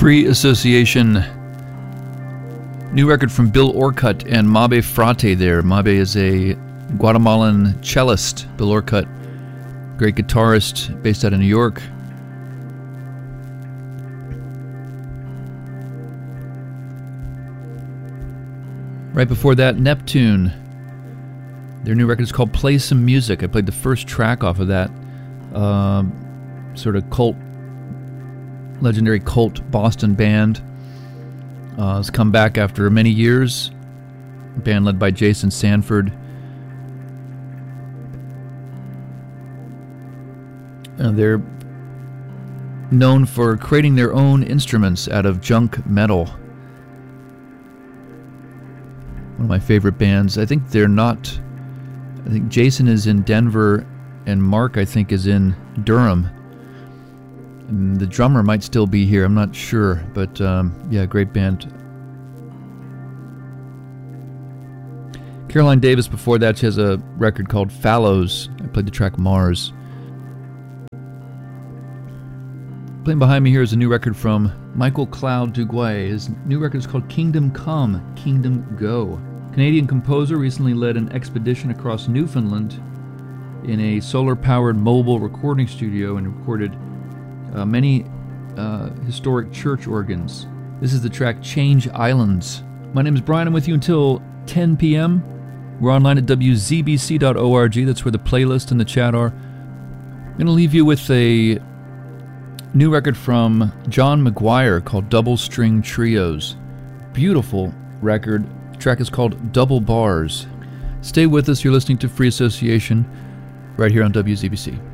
Free Association. New record from Bill Orcutt and Mabe Frate there. Mabe is a Guatemalan cellist. Bill Orcutt, great guitarist based out of New York. Right before that, Neptune. Their new record is called Play Some Music. I played the first track off of that sort of legendary cult Boston band. Has come back after many years. A band led by Jason Sanford. They're known for creating their own instruments out of junk metal. One of my favorite bands. I think Jason is in Denver and Mark, I think, is in Durham. And the drummer might still be here, I'm not sure, but yeah, great band. Caroline Davis before that, she has a record called Fallows. I played the track Mars. Playing behind me here is a new record from Michael Cloud Duguay. His new record is called Kingdom Come, Kingdom Go. Canadian composer recently led an expedition across Newfoundland in a solar-powered mobile recording studio and recorded many historic church organs. This is the track Change Islands. My name is Brian. I'm with you until 10 p.m. We're online at wzbc.org. That's where the playlist and the chat are. I'm going to leave you with a new record from John McGuire called Double String Trios. Beautiful record. The track is called Double Bars. Stay with us. You're listening to Free Association right here on WZBC.